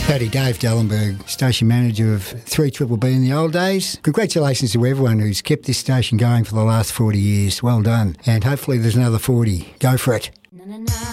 Howdy, Dave Dellenberg, station manager of 3BBB in the old days. Congratulations to everyone who's kept this station going for the last 40 years. Well done. And hopefully there's another 40. Go for it.